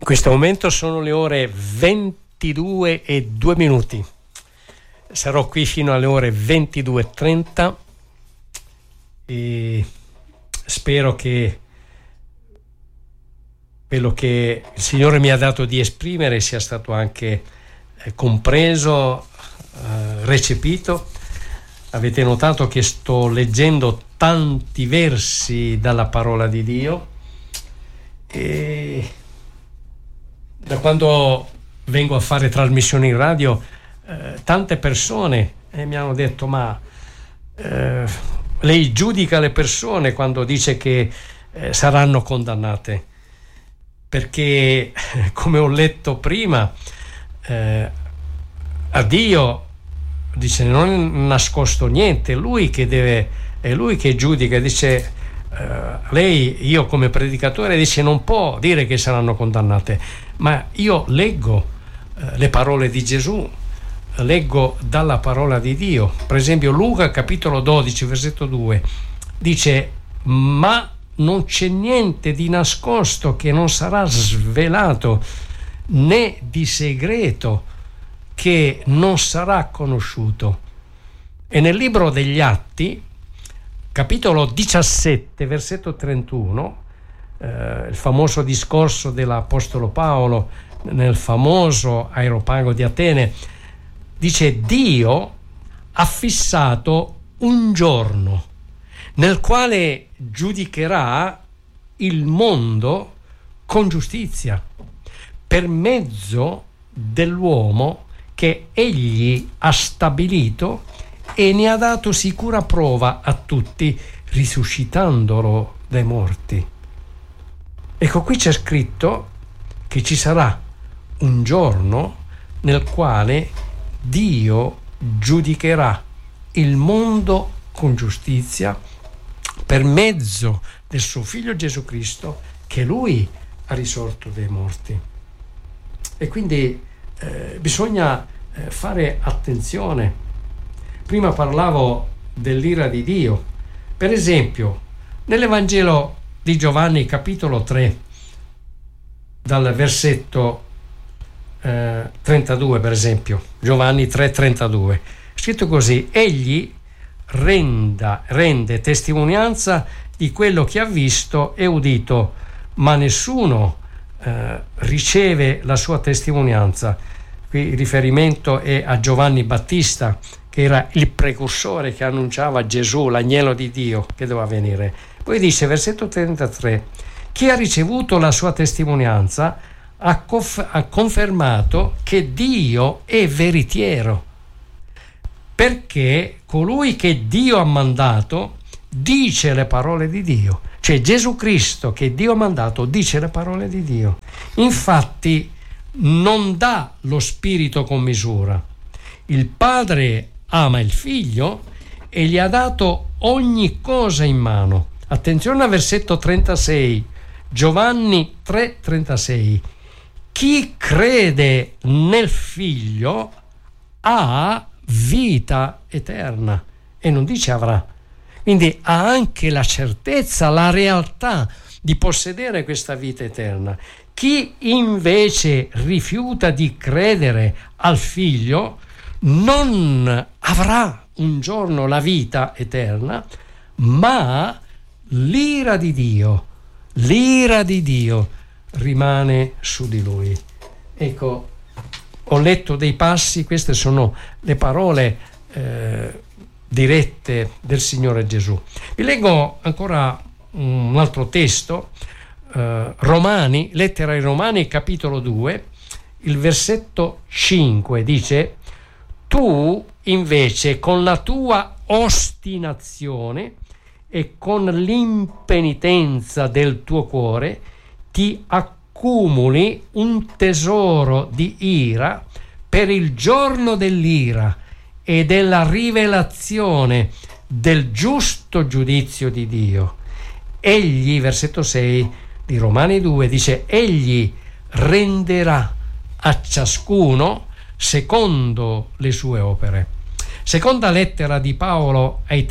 In questo momento sono le ore 22:02. Sarò qui fino alle ore 22:30 e spero che quello che il Signore mi ha dato di esprimere sia stato anche compreso, recepito. Avete notato che sto leggendo tanti versi dalla parola di Dio e da quando vengo a fare trasmissioni in radio tante persone mi hanno detto: ma lei giudica le persone quando dice che saranno condannate? Perché come ho letto prima, a Dio dice non è nascosto niente, è lui che giudica. Dice lei, io come predicatore, dice non può dire che saranno condannate, ma io leggo le parole di Gesù, leggo dalla parola di Dio. Per esempio Luca capitolo 12 versetto 2 dice: ma non c'è niente di nascosto che non sarà svelato, né di segreto che non sarà conosciuto. E nel libro degli Atti capitolo 17 versetto 31, il famoso discorso dell'apostolo Paolo nel famoso Areopago di Atene, dice: Dio ha fissato un giorno nel quale giudicherà il mondo con giustizia per mezzo dell'uomo che egli ha stabilito e ne ha dato sicura prova a tutti, risuscitandolo dai morti. Ecco, qui c'è scritto che ci sarà un giorno nel quale Dio giudicherà il mondo con giustizia per mezzo del suo figlio Gesù Cristo, che lui ha risorto dai morti. E quindi bisogna fare attenzione. Prima parlavo dell'ira di Dio. Per esempio, nell'Evangelo di Giovanni capitolo 3, dal versetto 32, per esempio, Giovanni 3:32, scritto così: egli rende testimonianza di quello che ha visto e udito, ma nessuno riceve la sua testimonianza. Qui il riferimento è a Giovanni Battista, che era il precursore che annunciava Gesù, l'agnello di Dio che doveva venire. Poi dice, versetto 33, chi ha ricevuto la sua testimonianza ha confermato che Dio è veritiero, perché colui che Dio ha mandato dice le parole di Dio. Cioè Gesù Cristo che Dio ha mandato dice le parole di Dio. Infatti non dà lo Spirito con misura. Il Padre ama il Figlio e gli ha dato ogni cosa in mano. Attenzione al versetto 36, Giovanni 3:36. Chi crede nel Figlio ha vita eterna, e non dice avrà. Quindi ha anche la certezza, la realtà di possedere questa vita eterna. Chi invece rifiuta di credere al Figlio non avrà un giorno la vita eterna, ma l'ira di Dio rimane su di lui. Ecco, ho letto dei passi, queste sono le parole dirette del Signore Gesù. Vi leggo ancora un altro testo, Romani, lettera ai Romani capitolo 2, il versetto 5 dice: tu invece con la tua ostinazione e con l'impenitenza del tuo cuore ti accumuli un tesoro di ira per il giorno dell'ira e della rivelazione del giusto giudizio di Dio. Egli, versetto 6 di Romani 2, dice: egli renderà a ciascuno secondo le sue opere. Seconda lettera di Paolo ai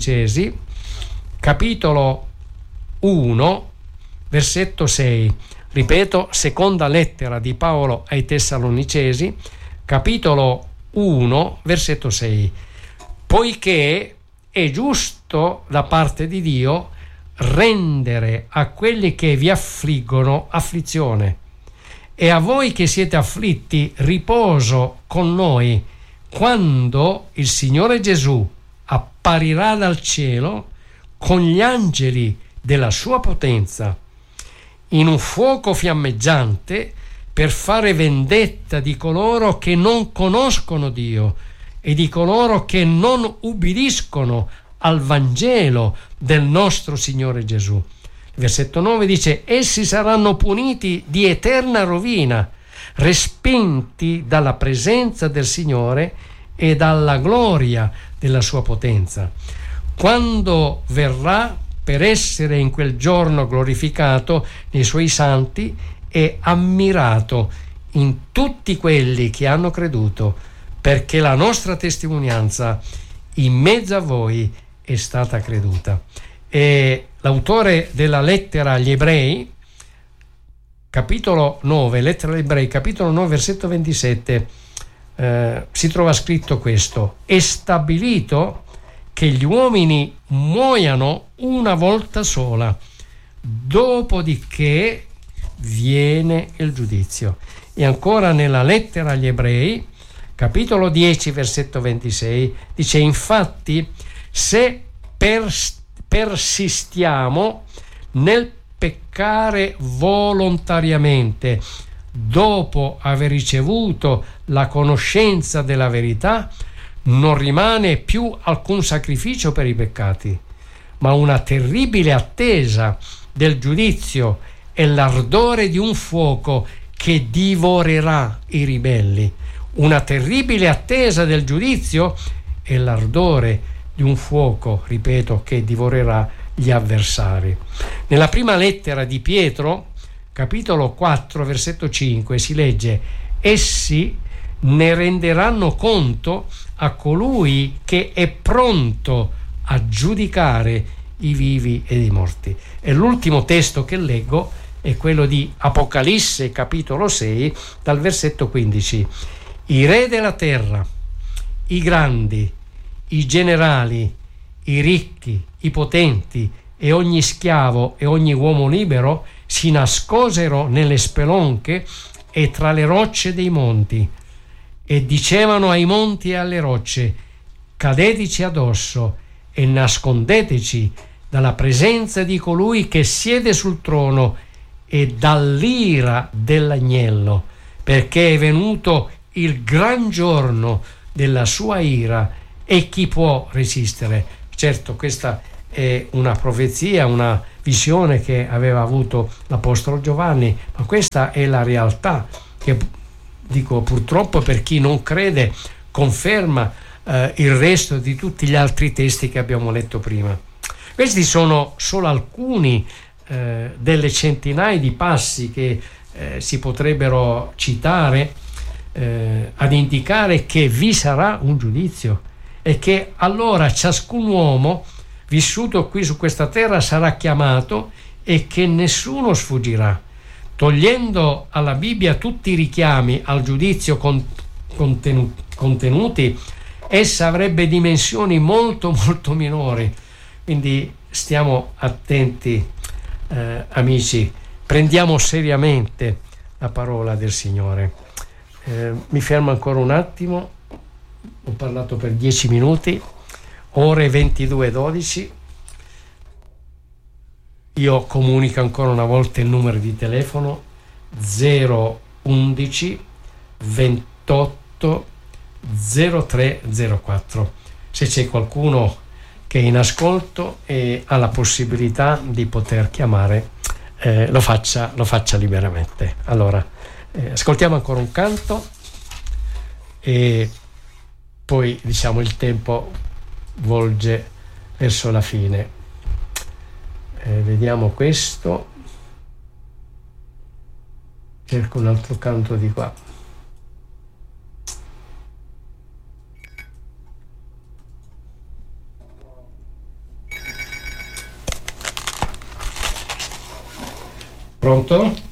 Tessalonicesi, capitolo 1, versetto 6. Ripeto, seconda lettera di Paolo ai Tessalonicesi, capitolo 1, versetto 6. Poiché è giusto da parte di Dio rendere a quelli che vi affliggono afflizione, e a voi che siete afflitti riposo con noi, quando il Signore Gesù apparirà dal cielo con gli angeli della sua potenza, in un fuoco fiammeggiante, per fare vendetta di coloro che non conoscono Dio e di coloro che non ubbidiscono al Vangelo del nostro Signore Gesù. Versetto 9 dice: essi saranno puniti di eterna rovina, respinti dalla presenza del Signore e dalla gloria della sua potenza, quando verrà per essere in quel giorno glorificato nei suoi santi e ammirato in tutti quelli che hanno creduto, perché la nostra testimonianza in mezzo a voi è stata creduta. E l'autore della lettera agli Ebrei, capitolo 9, lettera agli Ebrei, capitolo 9, versetto 27, si trova scritto questo: è stabilito che gli uomini muoiano una volta sola, dopodiché viene il giudizio. E ancora nella lettera agli Ebrei, capitolo 10, versetto 26, dice: infatti, se persistiamo nel peccare volontariamente, dopo aver ricevuto la conoscenza della verità, non rimane più alcun sacrificio per i peccati, ma una terribile attesa del giudizio e l'ardore di un fuoco che divorerà i ribelli. Una terribile attesa del giudizio e l'ardore di un fuoco, ripeto, che divorerà gli avversari. Nella prima lettera di Pietro, capitolo 4, versetto 5, si legge: essi ne renderanno conto a colui che è pronto a giudicare i vivi e i morti. E l'ultimo testo che leggo è quello di Apocalisse, capitolo 6, dal versetto 15. I re della terra, i grandi, i generali, i ricchi, i potenti e ogni schiavo e ogni uomo libero si nascosero nelle spelonche e tra le rocce dei monti, e dicevano ai monti e alle rocce: cadeteci addosso e nascondeteci dalla presenza di colui che siede sul trono e dall'ira dell'agnello, perché è venuto il gran giorno della sua ira, e chi può resistere? Certo, questa è una profezia, una visione che aveva avuto l'Apostolo Giovanni, ma questa è la realtà che, dico purtroppo per chi non crede, conferma il resto di tutti gli altri testi che abbiamo letto prima. Questi sono solo alcuni delle centinaia di passi che si potrebbero citare ad indicare che vi sarà un giudizio, e che allora ciascun uomo vissuto qui su questa terra sarà chiamato e che nessuno sfuggirà. Togliendo alla Bibbia tutti i richiami al giudizio contenuti, essa avrebbe dimensioni molto molto minori. Quindi stiamo attenti, amici, prendiamo seriamente la parola del Signore. Mi fermo ancora un attimo, ho parlato per 10 minuti, ore 22:12. Io comunico ancora una volta il numero di telefono: 011 28 0304. Se c'è qualcuno che è in ascolto e ha la possibilità di poter chiamare, lo faccia liberamente. Allora, ascoltiamo ancora un canto e poi il tempo volge verso la fine. Vediamo questo, cerco un altro canto di qua. Pronto?